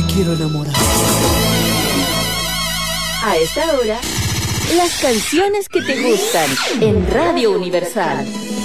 me quiero enamorar. A esta hora, las canciones que te gustan en Radio Universal.